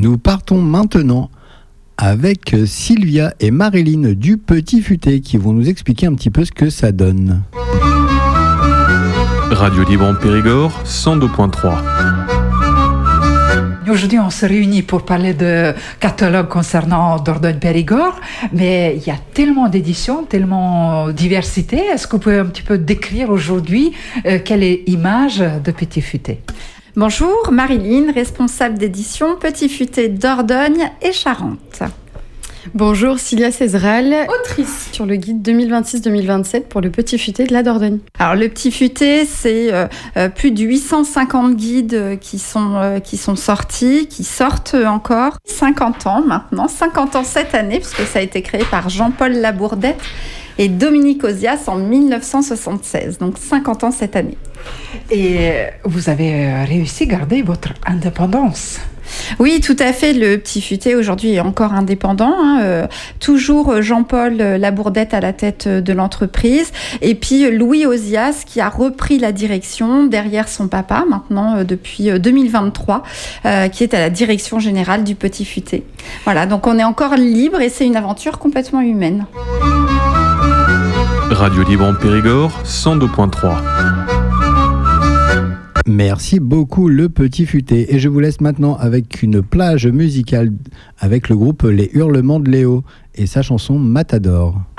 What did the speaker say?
Nous partons maintenant avec Sylvia et Marilyn du Petit Futé qui vont nous expliquer un petit peu ce que ça donne. Radio Libre en Périgord, 102.3. Aujourd'hui, on se réunit pour parler de catalogue concernant Dordogne-Périgord, mais il y a tellement d'éditions, tellement de diversité. Est-ce que vous pouvez un petit peu décrire aujourd'hui quelle est l'image de Petit Futé ? Bonjour, Marilyn, responsable d'édition Petit Futé Dordogne et Charente. Bonjour, Cilia Césaral, autrice sur le guide 2026-2027 pour le Petit Futé de la Dordogne. Alors le Petit Futé, c'est plus de 850 guides qui sont sortis, qui sortent encore. 50 ans maintenant, 50 ans cette année, puisque ça a été créé par Jean-Paul Labourdette et Dominique Ozias en 1976, donc 50 ans cette année. Et vous avez réussi à garder votre indépendance. Oui, tout à fait. Le Petit Futé aujourd'hui est encore indépendant. Toujours Jean-Paul Labourdette à la tête de l'entreprise. Et puis Louis Ozias qui a repris la direction derrière son papa maintenant depuis 2023, qui est à la direction générale du Petit Futé. Voilà, donc on est encore libre et c'est une aventure complètement humaine. Radio Libre en Périgord, 102.3. Merci beaucoup le Petit Futé. Et je vous laisse maintenant avec une plage musicale avec le groupe Les Hurlements de Léo et sa chanson Matador.